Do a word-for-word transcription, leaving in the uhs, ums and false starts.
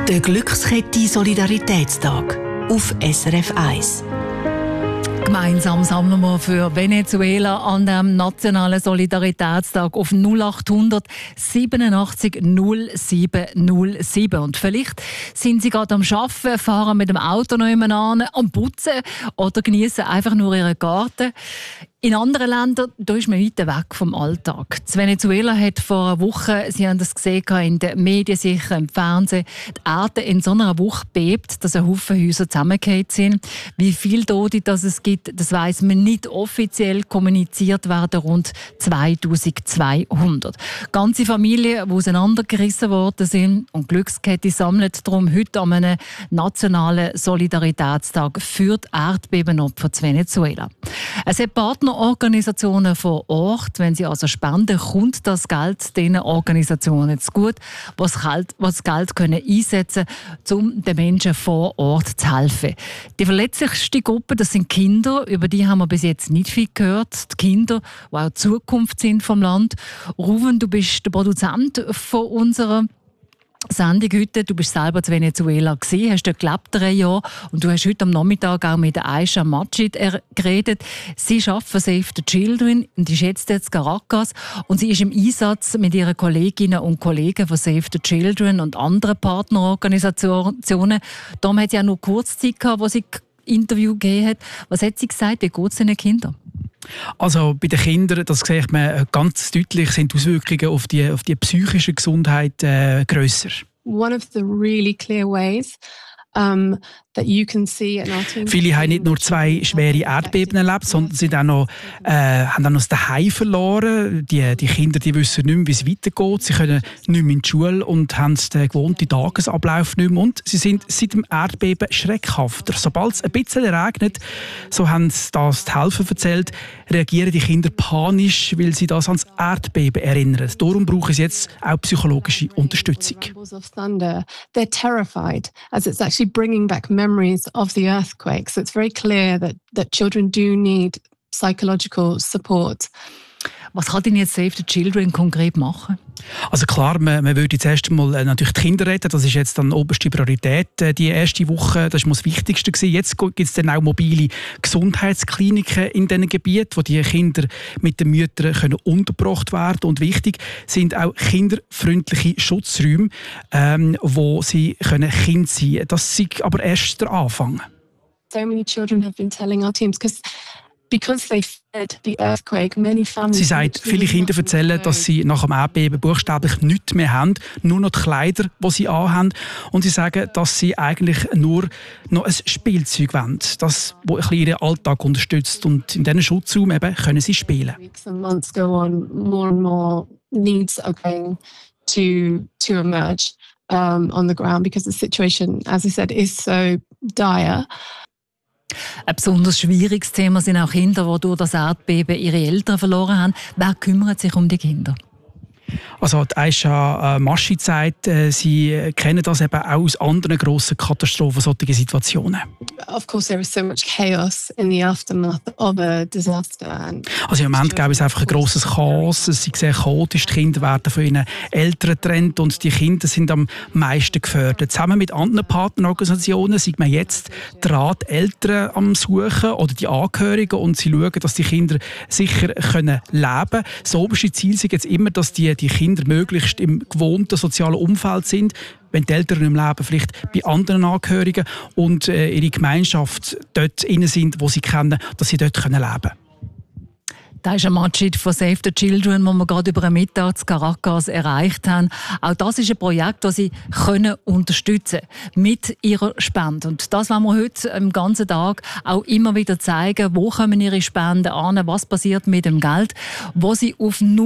Der Glückskette Solidaritätstag auf S R F eins. Gemeinsam sammeln wir für Venezuela an dem nationalen Solidaritätstag auf null acht hundert siebenundachtzig null sieben null sieben. Und vielleicht sind Sie gerade am Arbeiten, fahren mit dem Auto noch immer an, am Putzen oder genießen einfach nur Ihren Garten. In anderen Ländern da ist man weit weg vom Alltag. In Venezuela hat vor einer Woche, Sie haben das gesehen in den Medien, sicher im Fernsehen, die Erde in so einer Woche bebt, dass ein Haufen Häuser zusammengefallen sind. Wie viele Tote das es gibt, das weiss man nicht. Offiziell kommuniziert werden rund zweitausendzweihundert. Ganze Familien, die auseinandergerissen worden sind, und die Glückskette sammelt darum heute an einem nationalen Solidaritätstag für die Erdbebenopfer in Venezuela. Es hat Partnerorganisationen vor Ort. Wenn sie also spenden, kommt das Geld diesen Organisationen zu gut, was das Geld können einsetzen können, um den Menschen vor Ort zu helfen. Die verletzlichste Gruppe, das sind Kinder. Über die haben wir bis jetzt nicht viel gehört. Die Kinder, die auch die Zukunft sind vom Land. Ruven, du bist der Produzent von unserer Sendung heute. Du bist selber in Venezuela gewesen, hast dort gelebt drei Jahre und du hast heute am Nachmittag auch mit Aisha Majid geredet. Sie arbeitet für Save the Children und ist jetzt in Caracas und sie ist im Einsatz mit ihren Kolleginnen und Kollegen von Save the Children und anderen Partnerorganisationen. Darum hat sie auch nur kurz Zeit gehabt, wo sie Interview gegeben hat. Was hat sie gesagt? Wie geht es den Kindern? Also bei den Kindern, das sieht man ganz deutlich, sind die Auswirkungen auf die, auf die psychische Gesundheit äh, grösser. One of the really clear ways um, that you can see in our team. Viele haben nicht nur zwei schwere Erdbeben erlebt, sondern sie auch noch, äh, haben auch noch das Zuhause verloren. Die, die Kinder die wissen nicht mehr, wie es weitergeht. Sie können nicht mehr in die Schule und haben den gewohnten Tagesablauf nicht mehr. Und sie sind seit dem Erdbeben schreckhafter. Sobald es ein bisschen regnet, so haben sie das die Helfer erzählt, reagieren die Kinder panisch, weil sie das ans Erdbeben erinnern. Darum brauchen sie jetzt auch psychologische Unterstützung. They're terrified, as it's actually bringing back memories of the earthquake. So it's very clear that, that children do need psychological support. Was kann denn jetzt Save the Children konkret machen? Also klar, man, man würde jetzt erst einmal äh, natürlich die Kinder retten. Das ist jetzt dann oberste Priorität. Äh, die erste Woche, das war das Wichtigste gewesen. Jetzt gibt es dann auch mobile Gesundheitskliniken in diesen Gebieten, wo die Kinder mit den Müttern können untergebracht werden. Und wichtig sind auch kinderfreundliche Schutzräume, ähm, wo sie können Kind sein können. Das ist aber erst der Anfang. So many children have been telling our teams, because Because they fled the earthquake, many families. Sie sagt, viele Kinder erzählen, dass sie nach dem Erdbeben buchstäblich nichts mehr haben, nur noch die Kleider, die sie anhaben. Und sie sagen, dass sie eigentlich nur noch ein Spielzeug wollen, das wo ein bisschen ihren Alltag unterstützt. Und in diesem Schutzraum eben können sie spielen. Weeks and months go on, more and more needs are going to to emerge um, on the ground because the situation, as I said, is so dire. Ein besonders schwieriges Thema sind auch Kinder, die durch das Erdbeben ihre Eltern verloren haben. Wer kümmert sich um die Kinder? Also die Aisha Majid sagt, sie kennen das eben auch aus anderen grossen Katastrophen, solche Situationen. Of course, there is so much chaos in the aftermath of a disaster. Also im Moment gäbe es einfach ein grosses Chaos. Es ist sehr chaotisch. Die Kinder werden von ihren Eltern getrennt und die Kinder sind am meisten gefördert. Zusammen mit anderen Partnerorganisationen sind wir jetzt dran, die Eltern am Suchen oder die Angehörigen, und sie schauen, dass die Kinder sicher können leben können. Das oberste Ziel ist jetzt immer, dass die die Kinder möglichst im gewohnten sozialen Umfeld sind, wenn die Eltern im Leben vielleicht bei anderen Angehörigen und äh, ihre Gemeinschaft dort innen sind, wo sie kennen, dass sie dort leben können. Das ist ein Majid von Save the Children, das wir gerade über einen Mittag in Caracas erreicht haben. Auch das ist ein Projekt, das sie können unterstützen mit ihrer Spende. Und das wollen wir heute den ganzen Tag auch immer wieder zeigen. Wo kommen ihre Spenden an? Was passiert mit dem Geld? Wo sie auf